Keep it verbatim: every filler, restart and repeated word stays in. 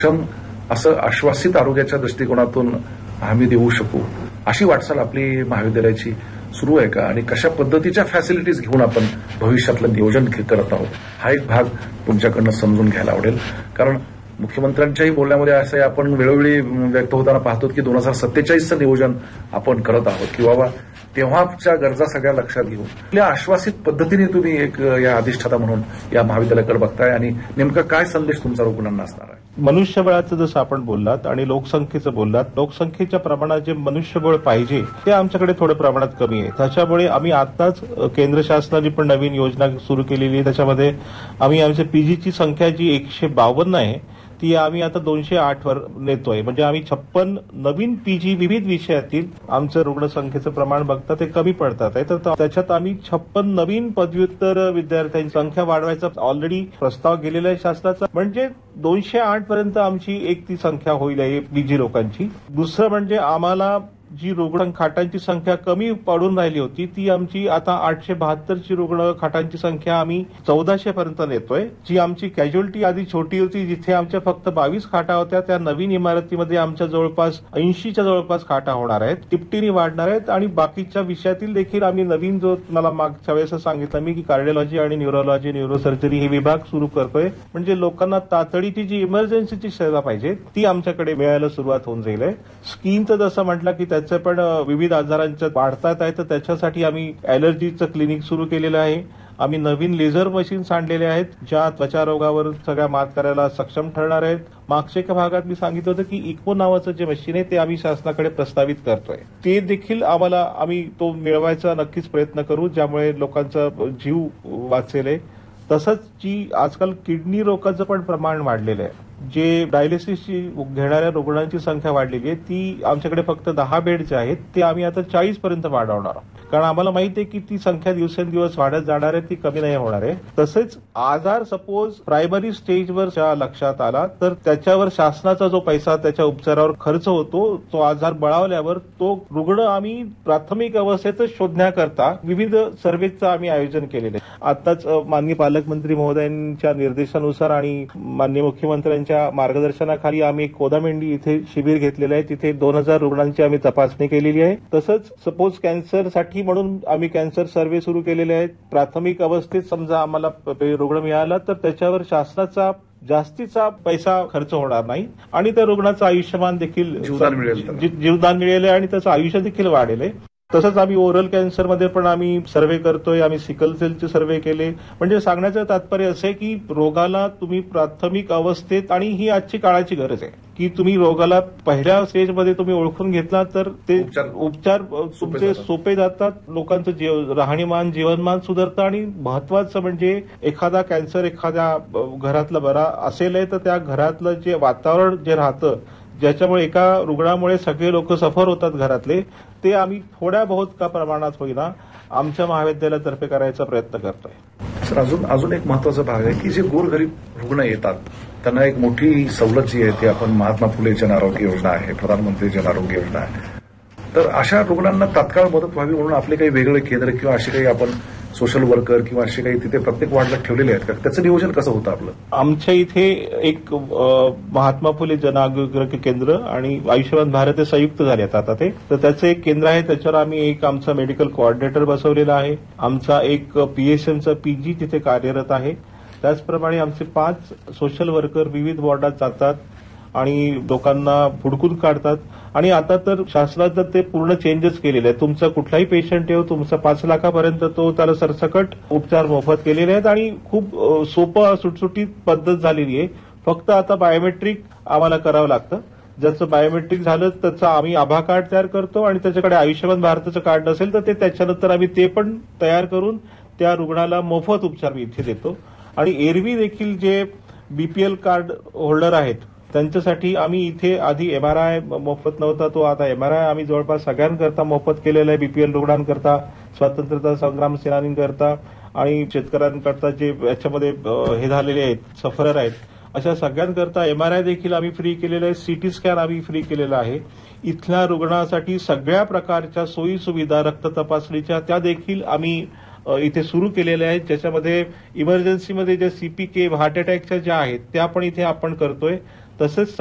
सक्षम असं आश्वासित आरोग्याच्या दृष्टिकोनातून आम्ही देऊ शकू अशी वाटचाल आपली महाविद्यालयाची सुरू आहे का आणि कशा पद्धतीच्या फॅसिलिटीज घेऊन आपण भविष्यातलं नियोजन करत आहोत हा एक भाग तुमच्याकडनं समजून घ्यायला आवडेल. कारण मुख्यमंत्र्यांच्याही बोलण्यामध्ये असं आपण वेळोवेळी व्यक्त होताना पाहतो की दोन हजार सत्तेचाळीसचं नियोजन आपण करत आहोत की बाबा तेव्हाच्या गरजा सगळ्या लक्षात घेऊन आपल्या आश्वासित पद्धतीने तुम्ही एक या अधिष्ठाता म्हणून या महाविद्यालयाकडे बघताय आणि नेमका काय संदेश तुमचा रुग्णांना असणार आहे. मनुष्यबळाचं जसं आपण बोललात आणि लोकसंख्येचं बोललात, लोकसंख्येच्या प्रमाणात जे मनुष्यबळ पाहिजे ते आमच्याकडे थोड्या प्रमाणात कमी आहे. त्याच्यामुळे आम्ही आताच केंद्र शासनाने पण नवीन योजना सुरू केलेली आहे. त्याच्यामध्ये आम्ही आमच्या पीजीची संख्या जी एकशे बावन्न आहे ती आम्ही आता दोनशे आठ वर नेतोय. म्हणजे आम्ही छप्पन नवीन पीजी विविध विषयातील आमचं रुग्णसंख्येचं प्रमाण बघता ते कमी पडतात आहे. तर त्याच्यात आम्ही छप्पन नवीन पदव्युत्तर विद्यार्थ्यांची संख्या वाढवायचा ऑलरेडी प्रस्ताव गेलेला आहे शासनाचा. म्हणजे दोनशे आठ पर्यंत आमची एक ती संख्या होईल आहे पीजी लोकांची. दुसरं म्हणजे आम्हाला जी रुग्ण खाटांची संख्या कमी पडून राहिली होती ती आमची आता आठशे बहात्तरची रुग्ण खाटांची संख्या आम्ही चौदाशे पर्यंत नेतोय. जी आमची कॅज्युअल्टी आधी छोटी होती जिथे आमच्या फक्त बावीस खाटा होत्या त्या नवीन इमारतीमध्ये आमच्या जवळपास ऐंशीच्या जवळपास खाटा होणार आहेत, तिपटीने वाढणार आहेत. आणि बाकीच्या विषयातील देखील आम्ही नवीन जो मला मागच्या वेळेस सांगितलं मी की कार्डिओलॉजी आणि न्यूरोलॉजी न्यूरोसर्जरी हे विभाग सुरू करतोय. म्हणजे लोकांना तातडीची जी इमर्जन्सीची सेवा पाहिजे ती आमच्याकडे मिळायला सुरुवात होऊन जाईल. स्कीमचं जसं म्हटलं की त्याचे पण विविध आजारांच्या वाढतात आहे तर त्याच्यासाठी आम्ही अॅलर्जीचं क्लिनिक सुरू केलेलं आहे. आम्ही नवीन लेझर मशीन्स आणलेले आहेत ज्या त्वचा रोगावर सगळ्या मात करायला सक्षम ठरणार आहेत. मागच्या एका भागात मी सांगितलं होतं की इको नावाचं जे मशीन आहे ते आम्ही शासनाकडे प्रस्तावित करतोय. ते देखील आम्हाला आम्ही तो मिळवायचा नक्कीच प्रयत्न करू ज्यामुळे लोकांचा जीव वाचेल. तसंच जी आजकाल किडनी रोगाचं पण प्रमाण वाढलेलं आहे. जे डायलिसिसची घेणाऱ्या रुग्णांची संख्या वाढलेली आहे ती आमच्याकडे फक्त दहा बेड जे आहेत ते आम्ही आता चाळीस पर्यंत वाढवणार आहोत. कारण आम्हाला माहिती आहे की ती संख्या दिवसेंदिवस वाढत जाणार आहे, ती कमी नाही होणार आहे. तसेच आजार सपोज प्रायमरी स्टेजवर लक्षात आला तर त्याच्यावर शासनाचा जो पैसा त्याच्या उपचारावर खर्च होतो तो आजार बळावल्यावर तो रुग्ण आम्ही प्राथमिक अवस्थेतच शोधण्याकरता विविध सर्व्हेचं आम्ही आयोजन केलेलं आहे. आताच माननीय पालकमंत्री महोदयांच्या निर्देशानुसार आणि माननीय मुख्यमंत्र्यांच्या मार्गदर्शनाखाली आम्ही कोदामेंडी इथे शिबिर घेतलेलं आहे. तिथे दोन हजार रुग्णांची आम्ही तपासणी केलेली आहे. तसंच सपोज कॅन्सरसाठी म्हणून आम्ही कॅन्सर सर्व्हे सुरू केलेले आहेत. प्राथमिक अवस्थेत समजा आम्हाला रुग्ण मिळाला तर त्याच्यावर शासनाचा जास्तीचा पैसा खर्च होणार नाही आणि त्या रुग्णाचं आयुष्यमान देखील जीवदान मिळेल जीवदान मिळेल आणि त्याचं आयुष्य देखील वाढेल. तसंच आम्ही ओरल कॅन्सरमध्ये पण आम्ही सर्व्हे करतोय. आम्ही सिकल सेलचे सर्व्हे केले. म्हणजे सांगण्याचं तात्पर्य असे की रोगाला तुम्ही प्राथमिक अवस्थेत आणि ही आजची काळाची गरज आहे की तुम्ही रोगाला पहिल्या स्टेजमध्ये तुम्ही ओळखून घेतला तर ते उपचार तुमचे सोपे जातात, लोकांचं राहणीमान जीवनमान सुधारतं आणि महत्वाचं म्हणजे एखादा कॅन्सर एखाद्या घरातला बरा असेल तर त्या घरातलं जे वातावरण जे राहतं ज्याच्यामुळे एका रुग्णामुळे सगळे लोक सफर होतात घरातले ते आम्ही थोड्या बहुत का प्रमाणात होईना आमच्या महाविद्यालयातर्फे करायचा प्रयत्न करतोय. सर अजून अजून एक महत्वाचा भाग आहे की जे गोरगरीब रुग्ण येतात त्यांना एक मोठी सवलत जी आहे ती आपण महात्मा फुले जन आरोग्य योजना आहे, प्रधानमंत्री जन आरोग्य योजना आहे. तर अशा रुग्णांना तात्काळ मदत व्हावी म्हणून आपले काही वेगळे केंद्र किंवा असे काही आपण सोशल वर्कर किंवा असे काही तिथे प्रत्येक वार्डला ठेवलेले आहेत का? त्याचं नियोजन कसं होतं आपलं? आमच्या इथे एक महात्मा फुले जन आरोग्य केंद्र आणि आयुष्यमान भारत हे संयुक्त झाले आहेत आता ते. तर त्याचं एक केंद्र आहे त्याच्यावर आम्ही एक आमचा मेडिकल कोऑर्डिनेटर बसवलेला आहे. आमचा एक पीएसएमचा पीजी तिथे कार्यरत आहे. त्याचप्रमाणे आमचे पाच सोशल वर्कर विविध वॉर्डात जातात आणि लोकांना हुडकून काढतात. आणि आता तर शासनाचं ते पूर्ण चेंजेस केलेले आहेत. तुमचा कुठलाही पेशंट येऊ तुमचा पाच लाखापर्यंत तो त्याला सरसकट उपचार मोफत केलेले आहेत आणि खूप सोपं सुटसुटीत पद्धत झालेली आहे. फक्त आता बायोमेट्रिक आम्हाला करावं लागतं. ज्याचं बायोमेट्रिक झालं त्याचं आम्ही आभा कार्ड तयार करतो आणि त्याच्याकडे आयुष्यमान भारताचं कार्ड नसेल तर ते त्याच्यानंतर आम्ही ते पण तयार करून त्या रुग्णाला मोफत उपचार इथे देतो. आणि एरवी देखील जे बीपीएल कार्ड होल्डर आहेत त्यांच्यासाठी आम्ही इथे आधी एमआरआय मोफत नव्हता तो आता एमआरआय आम्ही जवळपास सगळ्यांकरता मोफत केलेला आहे. बीपीएल रुग्णांकरता, स्वातंत्र्यता संग्राम सेनानींकरता आणि शेतकऱ्यांकरता जे याच्यामध्ये हे झालेले आहेत सफरर आहेत अशा सगळ्यांकरता एमआरआय देखील आम्ही फ्री केलेलं आहे. सीटी स्कॅन आम्ही फ्री केलेला आहे. इथल्या रुग्णासाठी सगळ्या प्रकारच्या सोयी सुविधा रक्त तपासणीच्या त्या देखील आम्ही इथे सुरू केलेल्या आहेत. ज्याच्यामध्ये इमर्जन्सीमध्ये ज्या सीपीके हार्ट अटॅकच्या ज्या आहेत त्या पण इथे आपण करतोय. तसेच